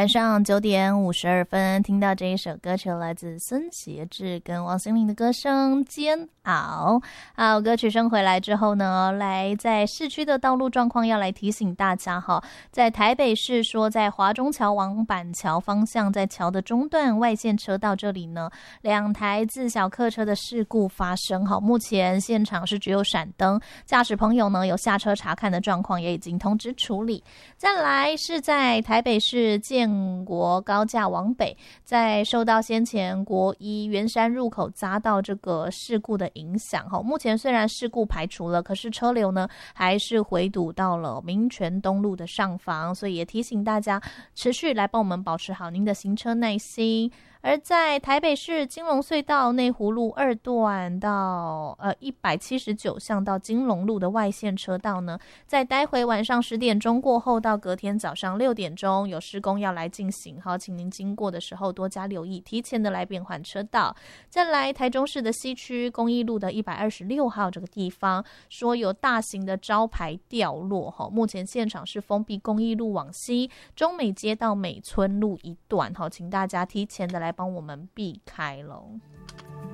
晚上9:52，听到这一首歌曲来自孙协志跟王心凌的歌声《煎熬》。好，歌曲声回来之后呢，来在市区的道路状况要来提醒大家哈，在台北市说在华中桥往板桥方向，在桥的中段外线车道这里呢，2台自小客车的事故发生。好，目前现场是只有闪灯，驾驶朋友呢有下车查看的状况，也已经通知处理。再来是在台北市建国高架往北，在受到先前国一圆山入口匝道这个事故的影响，目前虽然事故排除了，可是车流呢还是回堵到了民权东路的上方，所以也提醒大家持续来帮我们保持好您的行车耐心。而在台北市金龙隧道内湖路2段到179巷到金龙路的外线车道呢，在待会晚上10点钟过后到隔天早上6点钟有施工要来进行，好，请您经过的时候多加留意，提前的来变换车道。再来台中市的西区公益路的126号这个地方，说有大型的招牌掉落，目前现场是封闭公益路往西中美街到美村路一段，请大家提前的来帮我们避开咯。